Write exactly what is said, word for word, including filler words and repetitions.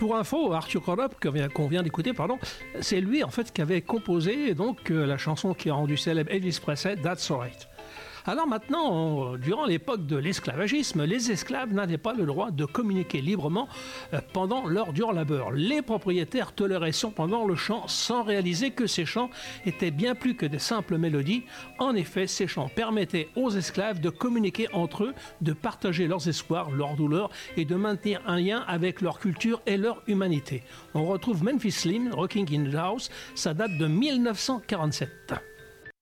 pour info, Arthur Crudup, qu'on vient, qu'on vient d'écouter, pardon, c'est lui en fait qui avait composé donc euh, la chanson qui a rendu célèbre Elvis Presley, That's Alright. Alors maintenant, on, durant l'époque de l'esclavagisme, les esclaves n'avaient pas le droit de communiquer librement euh, pendant leur dur labeur. Les propriétaires toléraient cependant le chant sans réaliser que ces chants étaient bien plus que des simples mélodies. En effet, ces chants permettaient aux esclaves de communiquer entre eux, de partager leurs espoirs, leurs douleurs et de maintenir un lien avec leur culture et leur humanité. On retrouve Memphis Slim, Rocking in the House, ça date de mille neuf cent quarante-sept.